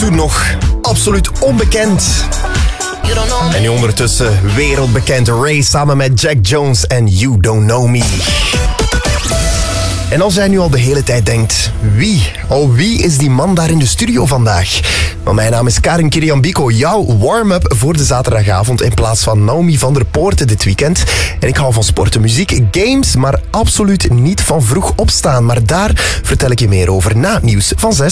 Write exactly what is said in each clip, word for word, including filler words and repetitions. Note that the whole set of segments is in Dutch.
Toen nog absoluut onbekend. En nu ondertussen wereldbekend Ray samen met Jack Jones en You Don't Know Me. En als jij nu al de hele tijd denkt, wie, oh wie is die man daar in de studio vandaag? Maar mijn naam is Karin Kiriambiko, jouw warm-up voor de zaterdagavond in plaats van Naomi van der Poorten dit weekend. En ik hou van sporten, muziek, games, maar absoluut niet van vroeg opstaan. Maar daar vertel ik je meer over na het nieuws van zes.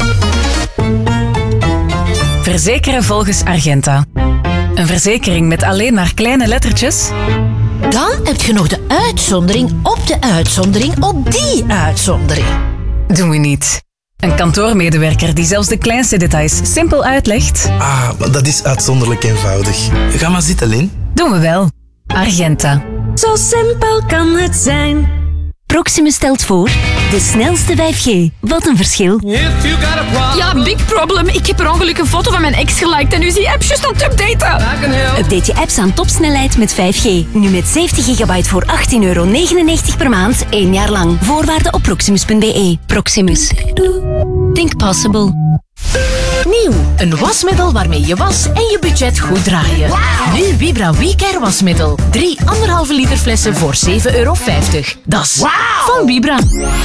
Verzekeren volgens Argenta. Een verzekering met alleen maar kleine lettertjes? Dan heb je nog de uitzondering op de uitzondering op die uitzondering. Doen we niet. Een kantoormedewerker die zelfs de kleinste details simpel uitlegt? Ah, maar dat is uitzonderlijk eenvoudig. Ga maar zitten, Lin. Doen we wel. Argenta. Zo simpel kan het zijn. Proximus stelt voor de snelste vijf G. Wat een verschil. Ja, big problem. Ik heb per ongeluk een foto van mijn ex geliked en nu is die app juist aan het updaten. Update je apps aan topsnelheid met vijf G. Nu met zeventig gigabyte voor achttien euro negenennegentig per maand, één jaar lang. Voorwaarden op proximus punt b e. Proximus. Think possible. Nieuw, een wasmiddel waarmee je was en je budget goed draaien. Wow. Nu Vibra WeCare wasmiddel. Drie anderhalve liter flessen voor zeven euro vijftig. Dat is wow. Van Vibra.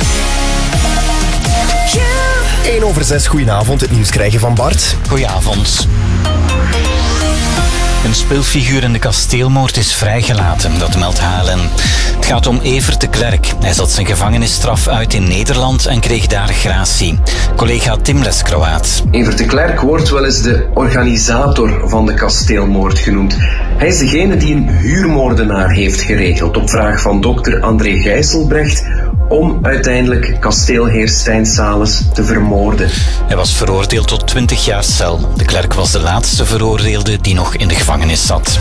één over zes, goedenavond. Het nieuws krijgen van Bart. Goedenavond. Een speelfiguur in de kasteelmoord is vrijgelaten, dat meldt H L N. Het gaat om Evert de Klerk. Hij zat zijn gevangenisstraf uit in Nederland en kreeg daar gratie. Collega Tim Leskroaat. Evert de Klerk wordt wel eens de organisator van de kasteelmoord genoemd. Hij is degene die een huurmoordenaar heeft geregeld op vraag van dokter André Gijsselbrecht om uiteindelijk kasteelheer Stijn Sales te vermoorden. Hij was veroordeeld tot twintig jaar cel. De Klerk was de laatste veroordeelde die nog in de gevangenis zat.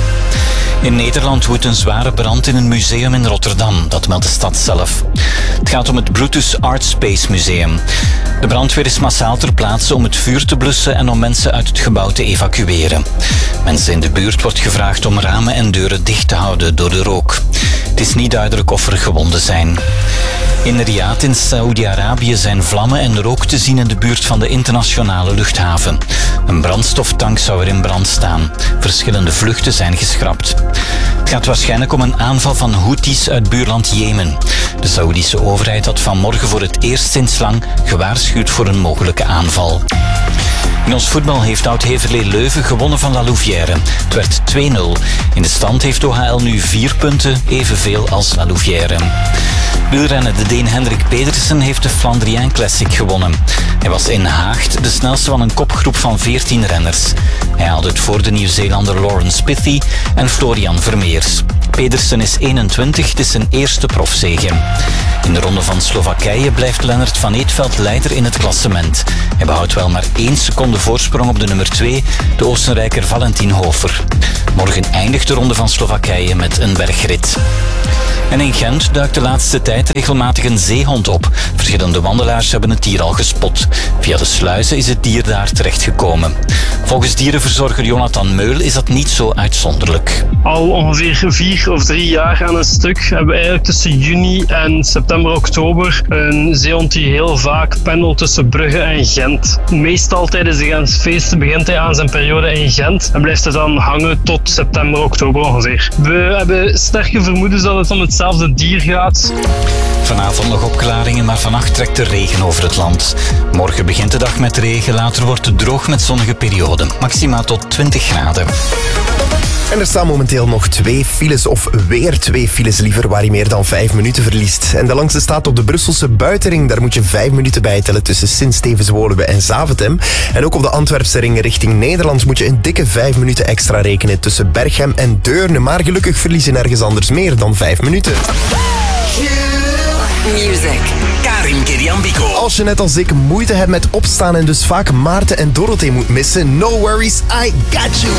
In Nederland woedt een zware brand in een museum in Rotterdam, dat meldt de stad zelf. Het gaat om het Brutus Art Space Museum. De brandweer is massaal ter plaatse om het vuur te blussen en om mensen uit het gebouw te evacueren. Mensen in de buurt wordt gevraagd om ramen en deuren dicht te houden door de rook. Het is niet duidelijk of er gewonden zijn. In Riyadh in Saoedi-Arabië zijn vlammen en rook te zien in de buurt van de internationale luchthaven. Een brandstoftank zou er in brand staan. Verschillende vluchten zijn geschrapt. Het gaat waarschijnlijk om een aanval van Houthis uit buurland Jemen. De Saoedische overheid had vanmorgen voor het eerst sinds lang gewaarschuwd voor een mogelijke aanval. In ons voetbal heeft Oud-Heverlee Leuven gewonnen van La Louvière. Het werd twee nul. In de stand heeft O H L nu vier punten, evenveel als La Louvière. Wielrenner de Deen Hendrik Pedersen heeft de Flandrien Classic gewonnen. Hij was in Haagd de snelste van een kopgroep van veertien renners. Hij haalde het voor de Nieuw-Zeelander Lauren Spithy en Florian Vermeers. Pedersen is eenentwintig, het is zijn eerste profzege. In de ronde van Slowakije blijft Lennart van Eetveld leider in het klassement. Hij behoudt wel maar één seconde voorsprong op de nummer twee, de Oostenrijker Valentin Hofer. Morgen eindigt de ronde van Slowakije met een bergrit. En in Gent duikt de laatste tijd regelmatig een zeehond op. Verschillende wandelaars hebben het dier al gespot. Via de sluizen is het dier daar terechtgekomen. Volgens dierenverzorger Jonathan Meul is dat niet zo uitzonderlijk. Al ongeveer vier of drie jaar aan een stuk hebben we eigenlijk tussen juni en september, oktober een zeehond die heel vaak pendelt tussen Brugge en Gent. Meestal tijdens de Gentfeesten begint hij aan zijn periode in Gent en blijft hij dan hangen tot september, oktober ongeveer. We hebben sterke vermoedens dat het om hetzelfde dier gaat. Vanavond nog opklaringen, maar vannacht trekt de regen over het land. Morgen begint de dag met regen, later wordt het droog met zonnige perioden. Maxima tot twintig graden. En er staan momenteel nog twee files, of weer twee files liever, waar je meer dan vijf minuten verliest. En de langste staat op de Brusselse Buitenring. Daar moet je vijf minuten bijtellen tussen Sint-Stevens-Woluwe en Zaventem. En ook op de Antwerpse ring richting Nederland moet je een dikke vijf minuten extra rekenen tussen Berchem en Deurne. Maar gelukkig verlies je nergens anders meer dan vijf minuten. Music. Karin Kiriambiko. Als je net als ik moeite hebt met opstaan en dus vaak Maarten en Dorothee moet missen, no worries, I got you.